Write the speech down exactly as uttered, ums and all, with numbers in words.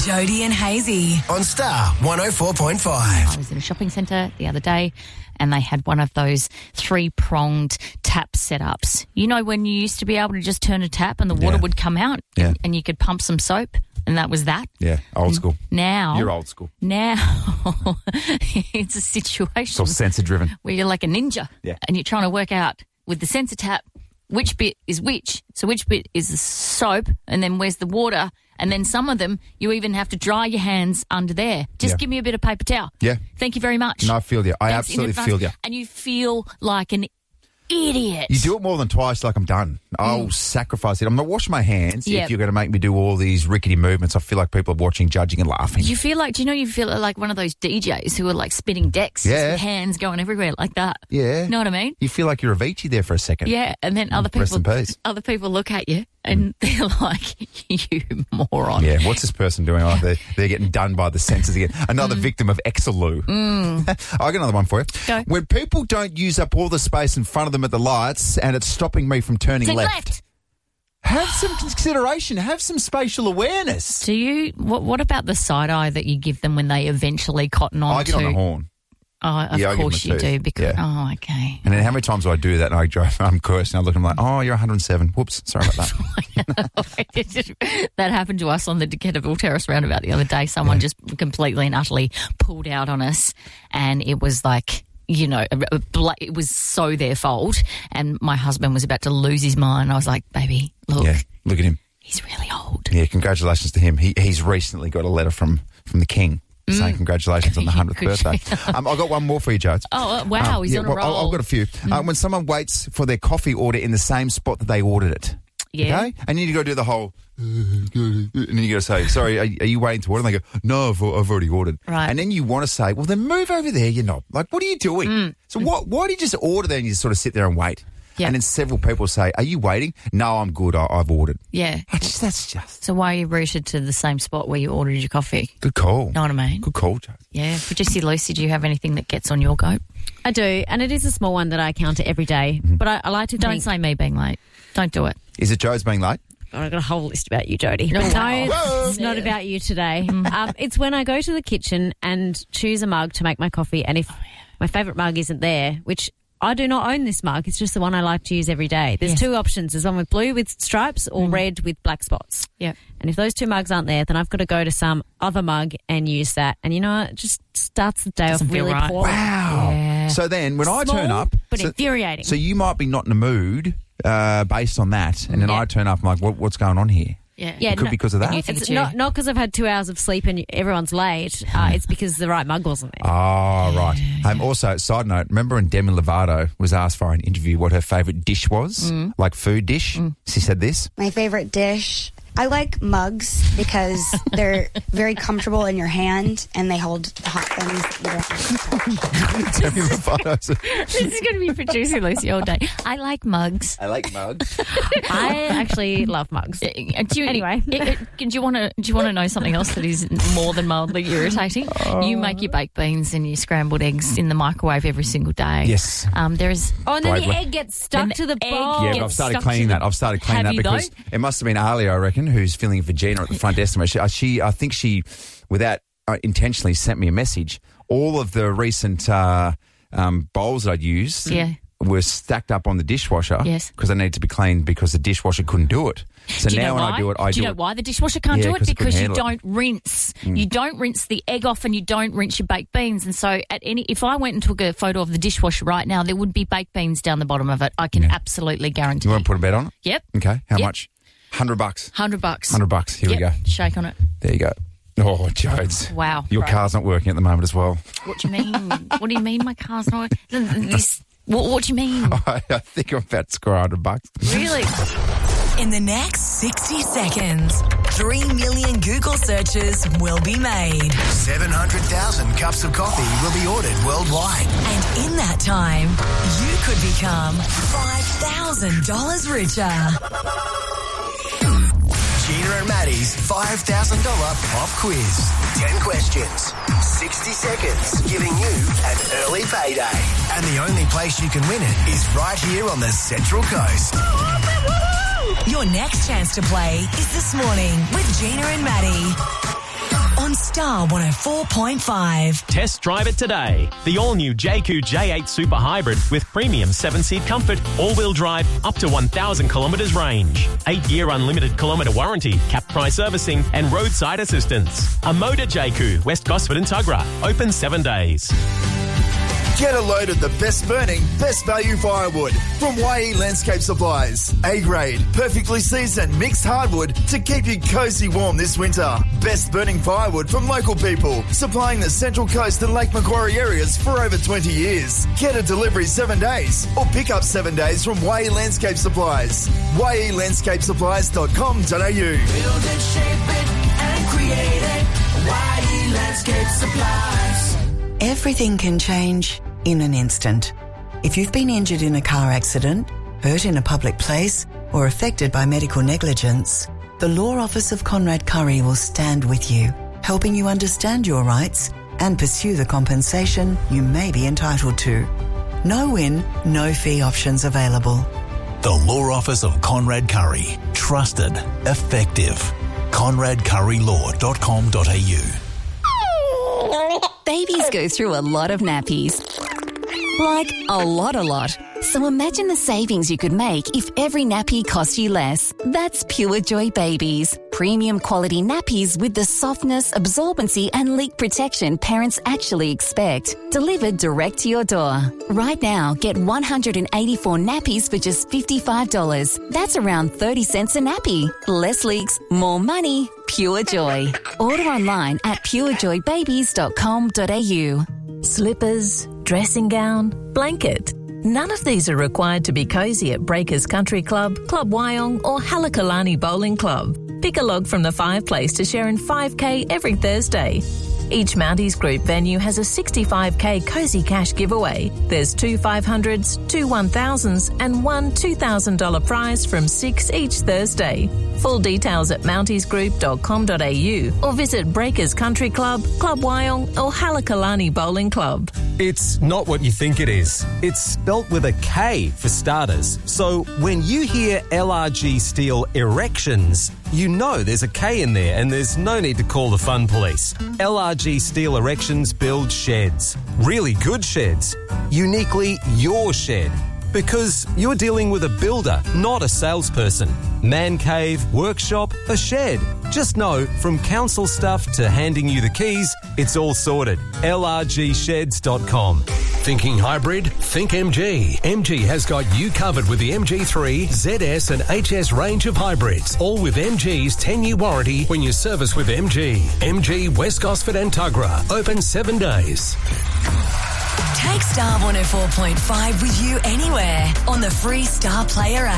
Jody and Hazy on Star one oh four point five. I was in a shopping centre the other day and they had one of those three-pronged tap setups. You know when you used to be able to just turn a tap and the water Yeah. would come out Yeah. and, and you could pump some soap and that was that? Yeah, old school. Now... You're old school. Now it's a situation It's all sensor-driven. where you're like a ninja Yeah. and you're trying to work out with the sensor tap which bit is which. So which bit is the soap and then where's the water? And then some of them, you even have to dry your hands under there. Just Yeah. give me a bit of paper towel. Yeah. Thank you very much. No, I feel you. I Thanks in absolutely advance. feel you. And you feel like an idiot. You do it more than twice, like I'm done. I'll sacrifice it. I'm not washing my hands Yep. if you're going to make me do all these rickety movements. I feel like people are watching, judging and laughing. You feel like, do you know, you feel like one of those D Js who are like spinning decks just Yeah. with hands going everywhere like that. Yeah. You know what I mean? You feel like you're Avicii there for a second. Yeah, and then other Rest people in peace. other people look at you and they're like, you moron. Yeah, what's this person doing? Oh, they're, they're getting done by the sensors again. Another Mm. victim of Exelou. I got another one for you. Go. When people don't use up all the space in front of them at the lights and it's stopping me from turning Turn left, left. have some consideration. Have some spatial awareness. Do you, what, what about the side eye that you give them when they eventually cotton on I get to? on the horn. Oh, of Yeah, I give course them a you tooth. do. Because, Yeah. Oh, okay. And then how many times do I do that and I drive, I'm cursed and I look and I'm like, oh, you're one hundred seven. Whoops, sorry about that. That happened to us on the Decaturville Terrace roundabout the other day. Someone Yeah. just completely and utterly pulled out on us, and it was like, you know, a- a bla- it was so their fault. And my husband was about to lose his mind. I was like, baby, look, Yeah, look at him. he's really old. Yeah, congratulations to him. He, he's recently got a letter from, from the King saying congratulations on the hundredth Good birthday. um, I've got one more for you, Jodes. Oh, uh, wow, Um, he's yeah, on a well, roll. I- I've got a few. Uh, when someone waits for their coffee order in the same spot that they ordered it, Yeah. okay? And you need to go do the whole, and then you got to say, sorry, are, are you waiting to order? And they go, no, I've, I've already ordered. Right. And then you want to say, well, then move over there, you knob. Like, what are you doing? Mm. So what, why do you just order there and you just sort of sit there and wait? Yeah. And then several people say, are you waiting? No, I'm good. I, I've ordered. Yeah. I just, that's just So why are you rooted to the same spot where you ordered your coffee? good call. Know what I mean? Good call, Joe. Yeah. Producer Lucy, do you have anything that gets on your goat? I do, and it is a small one that I encounter every day. But I, I like to Don't think... say me being late. Don't do it. Is it Joe's being late? Oh, I've got a whole list about you, Jody. Oh, But wow. no, it's, it's not about you today. um, it's when I go to the kitchen and choose a mug to make my coffee, and if my favourite mug isn't there, which I do not own this mug, it's just the one I like to use every day. There's Yes. two options. There's one with blue with stripes or red with black spots. Yeah. And if those two mugs aren't there, then I've got to go to some other mug and use that. And you know what? It just starts the day Doesn't off feel really right. poorly. Wow. Yeah. So then when I turn Small, up... but so, infuriating. So you might be not in the mood uh, based on that, and then Yeah. I turn up, I'm like, what, what's going on here? Yeah. Yeah, It could no- be because of that. you think It's it's you. not not because I've had two hours of sleep and everyone's late. Uh, it's because the right mug wasn't there. Oh, right. Um, also, side note, remember when Demi Lovato was asked for an interview what her favourite dish was? Mm. Like food dish? She said this. My favorite dish. I like mugs because they're very comfortable in your hand and they hold hot things that you don't have to touch. Demi Lovato said, This is going to be Producer Lucy all day. I like mugs. I like mugs. I actually love mugs. Uh, Do you, Anyway. uh, uh, do you want to do you want to know something else that is more than mildly irritating? You make your baked beans and your scrambled eggs in the microwave every single day. Yes. Um, there is. Oh, and then Bravely. the egg gets stuck Then to the the egg bowl. Yeah, gets but I've started stuck cleaning to that. the- I've started cleaning Have that you because though? it must have been Ali, I reckon, who's filling for Gina at the front desk. She, uh, she, I think she, without uh, intentionally, sent me a message. All of the recent uh, um, bowls that I'd used Yeah. were stacked up on the dishwasher Yes. because they needed to be cleaned because the dishwasher couldn't do it. So Do you now know when why? I do it, I do do, you know it. why the dishwasher can't Yeah, do it? 'cause it couldn't Because you handle it. don't rinse. You don't rinse the egg off, and you don't rinse your baked beans. And so, at any, if I went and took a photo of the dishwasher right now, there would be baked beans down the bottom of it. I can Yeah. absolutely guarantee. You want to put a bet on it? Yep, Okay. How Yep. much? Hundred bucks. hundred bucks. Hundred bucks. Here Yep. we go. Shake on it. There you go. Oh, Jodes. Wow. Your Right. car's not working at the moment as well. What do you mean? What do you mean? My car's not. This. What, what do you mean? I think I'm about to score a hundred bucks. Really? In the next sixty seconds, three million Google searches will be made. seven hundred thousand cups of coffee will be ordered worldwide. And in that time, you could become five thousand dollars richer. Gina and Maddie's five thousand dollars pop quiz. ten questions, sixty seconds, giving you an early payday. And the only place you can win it is right here on the Central Coast. Your next chance to play is this morning with Gina and Maddie. Star one oh four point five. Test drive it today. The all-new J Q J eight Super Hybrid with premium seven-seat comfort, all-wheel drive, up to one thousand kilometres range. eight-year unlimited kilometre warranty, cap price servicing and roadside assistance. A Motor J Q, West Gosford and Tuggerah. Open seven days. Get a load of the best burning, best value firewood from Y E Landscape Supplies. A-grade, perfectly seasoned mixed hardwood to keep you cosy warm this winter. Best burning firewood from local people, supplying the Central Coast and Lake Macquarie areas for over twenty years. Get a delivery seven days or pick up seven days from Y E Landscape Supplies. Y E landscape supplies dot com dot a u. Build it, shape it and create it. Y E Landscape Supplies. Everything can change in an instant. If you've been injured in a car accident, hurt in a public place, or affected by medical negligence, the Law Office of Conrad Curry will stand with you, helping you understand your rights and pursue the compensation you may be entitled to. No win, no fee options available. The Law Office of Conrad Curry. Trusted. Effective. conrad curry law dot com dot a u. Babies go through a lot of nappies. Like, a lot, a lot. So imagine the savings you could make if every nappy cost you less. That's Pure Joy Babies. Premium quality nappies with the softness, absorbency and leak protection parents actually expect. Delivered direct to your door. Right now, get one hundred eighty-four nappies for just fifty-five dollars. That's around thirty cents a nappy. Less leaks, more money. Pure Joy. Order online at pure joy babies dot com dot a u. Slippers, dressing gown, blanket. None of these are required to be cosy at Breakers Country Club, Club Wyong or Halakalani Bowling Club. Pick a log from the fireplace to share in five K every Thursday. Each Mounties Group venue has a sixty-five K Cozy Cash giveaway. There's two five hundreds, two one thousands and one two thousand dollars prize from six each Thursday. Full details at mounties group dot com dot a u or visit Breakers Country Club, Club Wyong or Halakalani Bowling Club. It's not what you think it is. It's spelt with a K for starters. So when you hear L R G Steel Erections, you know there's a K in there and there's no need to call the fun police. L R G Steel Erections build sheds. Really good sheds. Uniquely your shed. Because you're dealing with a builder, not a salesperson. Man cave, workshop, a shed. Just know, from council stuff to handing you the keys, it's all sorted. L R G sheds dot com. Thinking hybrid? Think M G. M G has got you covered with the M G three, Z S and H S range of hybrids. All with M G's ten-year warranty when you service with M G. M G West Gosford and Tuggerah. Open seven days. Take Star one oh four point five with you anywhere on the free Star Player app.